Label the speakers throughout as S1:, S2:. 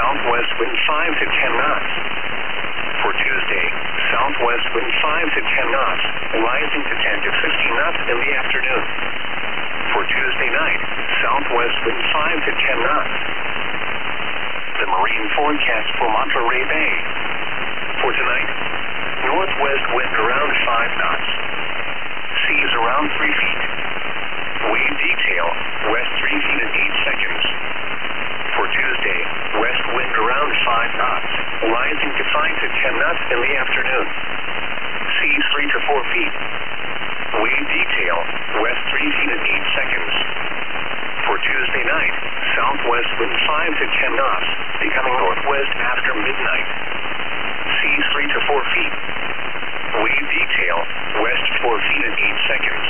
S1: southwest wind 5 to 10 knots. For Tuesday, southwest wind 5 to 10 knots, rising to 10 to 15 knots in the afternoon. For Tuesday night, southwest wind 5 to 10 knots. The marine forecast for Monterey Bay. For tonight, northwest wind around 5 knots. Seas around 3 feet. Wave detail, west 3 feet and 8 seconds. For Tuesday, west wind around 5 knots, rising to 5 to 10 knots in the afternoon. Seas 3 to 4 feet. Wave detail, west 3 feet and 8 seconds. For Tuesday night, southwest wind 5 to 10 knots, becoming northwest after midnight. Seas 3 to 4 feet. Wave detail, west 4 feet and 8 seconds.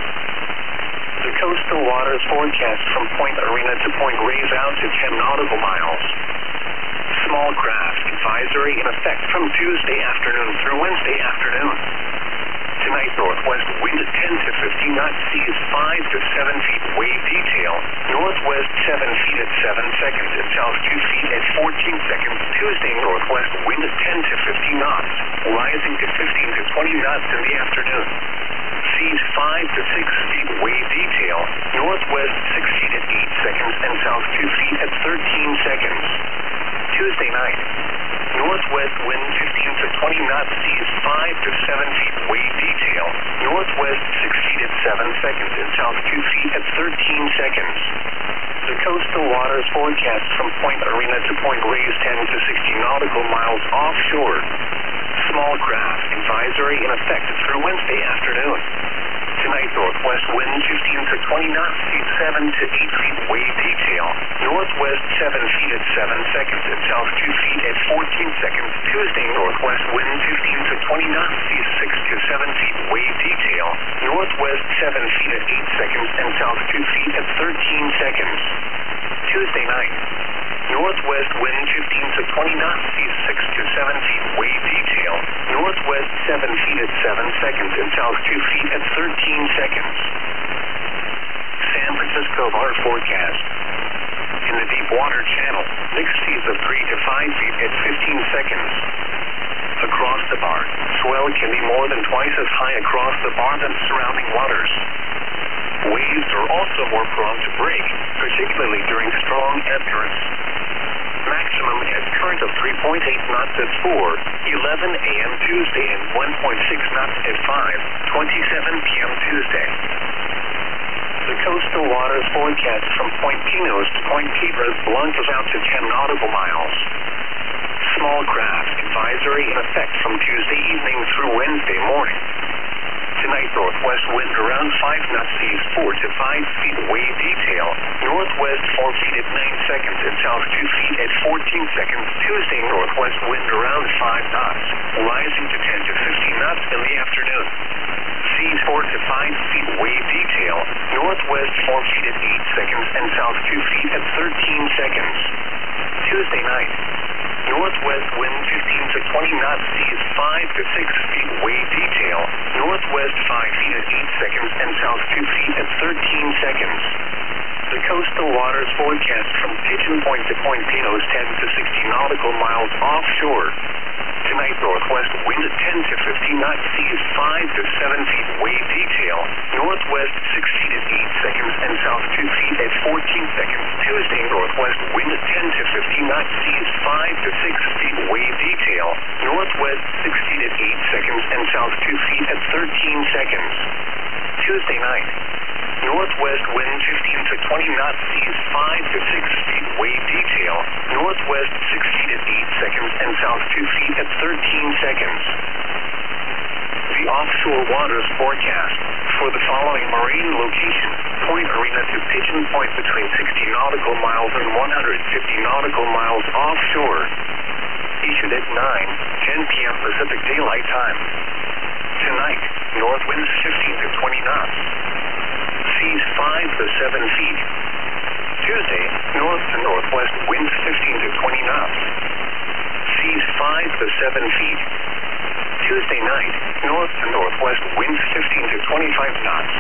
S1: The coastal waters forecast from Point Arena to Point Reyes out to 10 nautical miles. Small craft advisory in effect from Tuesday afternoon through Wednesday afternoon. Tonight, northwest wind 10 to 15 knots, seas 5 to 7 feet, wave detail, northwest 7 feet at 7 seconds and south 2 feet at 14 seconds. Tuesday, northwest wind 10 to 15 knots, rising to 15 to 20 knots in the afternoon. Seas 5 to 6 feet, wave detail, northwest 6 feet at 8 seconds and south 2 feet at 13 seconds. Tuesday night, northwest wind 15 to 20 knots, seas 5 to 7 feet, wave detail, northwest 6 feet at 7 seconds and south 2 feet at 13 seconds. The coastal waters forecast from Point Arena to Point Reyes 10 to 60 nautical miles offshore. Small craft advisory in effect through Wednesday afternoon. Tonight, northwest wind 15 to 20 knots, seas 7 to 8 feet, wave detail, northwest 7 feet at 7 seconds and south 2 feet at 14 seconds. Tuesday, northwest wind 15 to 20 knots, seas 6 to 7 feet, wave detail, northwest 7 feet at 8 seconds and south 2 feet at 13 seconds. Tuesday night, northwest wind 15 to 20 knots, seas 6 to 7 feet, wave detail, northwest 7 feet at 7 seconds and south 2 feet at 13 seconds. San Francisco water forecast. In the deep water channel, mixed seas of 3 to 5 feet at 15 seconds. Across the bar, swell can be more than twice as high across the bar than surrounding waters. Waves are also more prone to break, particularly during strong ebb currents. Maximum ebb current of 3.8 knots at 4:11 a.m. Tuesday and 1.6 knots at 5:27 p.m. Tuesday. The coastal waters forecast from Point Pinos to Point Piedras Blancas out to 10 nautical miles. Small craft advisory in effect from Tuesday evening through Wednesday morning. Tonight, northwest wind around 5 knots, seas 4 to 5 feet, wave detail, northwest 4 feet at 9 seconds and south 2 feet at 14 seconds. Tuesday, northwest wind around 5 knots, rising to 10 to 15 knots in the afternoon. Seas 4 to 5 feet, wave detail, northwest 4 feet at 8 seconds and south 2 feet at 13 seconds. Tuesday night, northwest wind 15 to 20 knots, seas 5 to 6 feet, wave detail, northwest 5 feet at 8 seconds and south 2 feet at 13 seconds. The coastal waters forecast from Pigeon Point to Point Pinos 10 to 60 nautical miles offshore. Tonight, northwest wind 10 to 15 knots, seas 5 to 7 feet, wave detail, northwest 6 feet at 8 seconds and south 2 feet at 14 seconds. Tuesday, northwest wind 10 to 15 knots, seas 5 to 6 feet, wave detail, northwest 6 feet at 8 seconds and south 2 feet at 13 seconds. Tuesday night, northwest wind 15 to 20 knots, seas 5 to 6 feet, wave detail, northwest 6 feet at 8 seconds and south 2 feet at 13 seconds. The offshore waters forecast for the following marine location: Point Arena to Pigeon Point between 60 nautical miles and 150 nautical miles offshore. Issued at 9:10 p.m. Pacific Daylight Time. Tonight, north winds 15 to 20 knots. Seas 5 to 7 feet. Tuesday, north to northwest winds 15 to 20 knots. Seas 5 to 7 feet. Tuesday night, north to northwest winds 15 to 25 knots.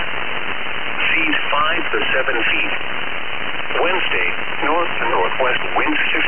S1: Seas 5 to 7 feet. Wednesday, north to northwest winds 15